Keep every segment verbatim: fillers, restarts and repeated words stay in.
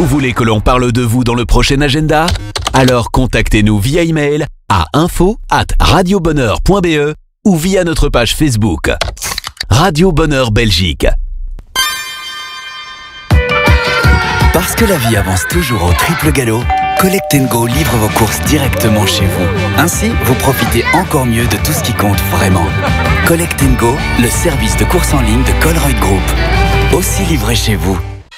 Vous voulez que l'on parle de vous dans le prochain agenda ? Alors contactez-nous via email à info arobase radiobonheur point b e ou via notre page Facebook. Radio Bonheur Belgique. Parce que la vie avance toujours au triple galop, Collect and Go livre vos courses directement chez vous. Ainsi, vous profitez encore mieux de tout ce qui compte vraiment. Collect and Go, le service de course en ligne de Colruyt Group. Aussi livré chez vous.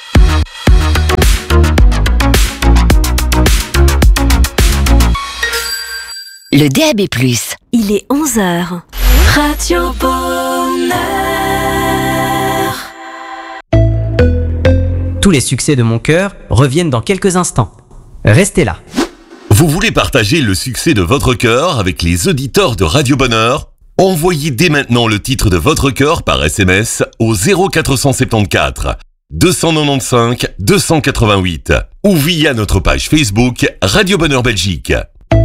Le D A B plus. Il est onze heures. Radio Bonheur. Tous les succès de mon cœur reviennent dans quelques instants. Restez là. Vous voulez partager le succès de votre cœur avec les auditeurs de Radio Bonheur ? Envoyez dès maintenant le titre de votre cœur par S M S au zéro quatre cent soixante-quatorze deux cent quatre-vingt-quinze deux cent quatre-vingt-huit ou via notre page Facebook Radio Bonheur Belgique.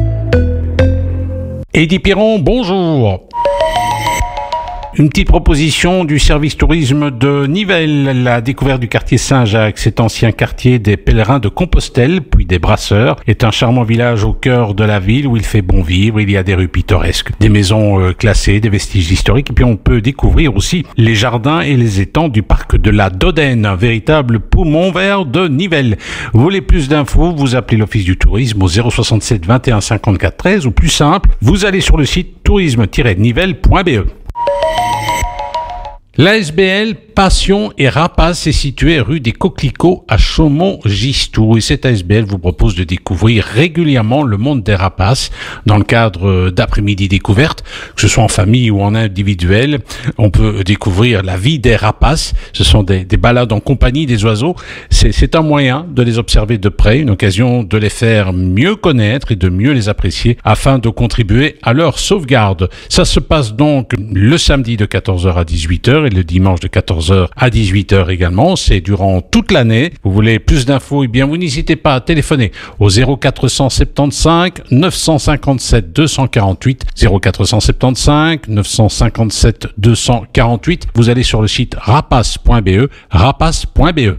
Eddy Piron, bonjour. Une petite proposition du service tourisme de Nivelles. La découverte du quartier Saint-Jacques, cet ancien quartier des pèlerins de Compostelle, puis des brasseurs, est un charmant village au cœur de la ville où il fait bon vivre. Il y a des rues pittoresques, des maisons euh, classées, des vestiges historiques, et puis on peut découvrir aussi les jardins et les étangs du parc de la Dodène, un véritable poumon vert de Nivelles. Vous voulez plus d'infos, vous appelez l'office du tourisme au zéro soixante-sept vingt et un cinquante-quatre treize ou plus simple, vous allez sur le site tourisme tiret nivelles point b e. L'A S B L Passion et Rapace est située rue des Coquelicots à Chaumont-Gistoux et cette A S B L vous propose de découvrir régulièrement le monde des rapaces dans le cadre d'après-midi découvertes, que ce soit en famille ou en individuel. On peut découvrir la vie des rapaces, ce sont des, des balades en compagnie des oiseaux. C'est, c'est un moyen de les observer de près, une occasion de les faire mieux connaître et de mieux les apprécier afin de contribuer à leur sauvegarde. Ça se passe donc le samedi de quatorze heures à dix-huit heures et le dimanche de quatorze heures à dix-huit heures également. C'est durant toute l'année. Vous voulez plus d'infos? Eh bien, vous n'hésitez pas à téléphoner au zéro quatre cent soixante-quinze neuf cent cinquante-sept deux cent quarante-huit zéro quatre cent soixante-quinze neuf cent cinquante-sept deux cent quarante-huit. Vous allez sur le site rapace point b e, rapace point b e.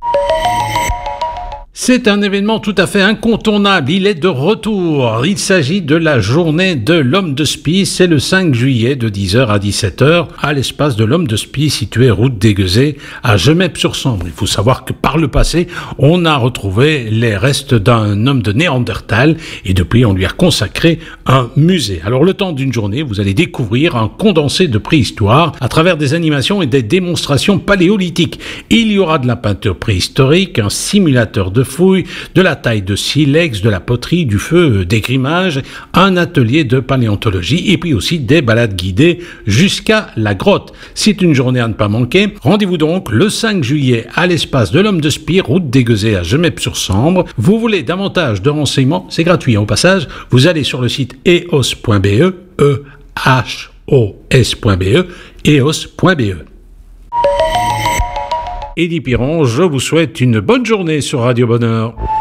C'est un événement tout à fait incontournable, il est de retour. Il s'agit de la journée de l'Homme de Spie, c'est le cinq juillet de dix heures à dix-sept heures à l'espace de l'Homme de Spie situé route d'Aiguezé à Gemep-sur-Sambre. Il faut savoir que par le passé, on a retrouvé les restes d'un homme de Néandertal et depuis on lui a consacré un musée. Alors le temps d'une journée, vous allez découvrir un condensé de préhistoire à travers des animations et des démonstrations paléolithiques. Il y aura de la peinture préhistorique, un simulateur de fouilles, de la taille de silex, de la poterie, du feu d'écrimage, un atelier de paléontologie et puis aussi des balades guidées jusqu'à la grotte. C'est une journée à ne pas manquer. Rendez-vous donc le cinq juillet à l'espace de l'Homme de Spie, route d'Aiguezé à Gemep-sur-Sambre. Vous voulez davantage de renseignements? C'est gratuit. Au passage, vous allez sur le site e o s point b e, e h o s point b e, e o s point b e. Eddy Piron, je vous souhaite une bonne journée sur Radio Bonheur.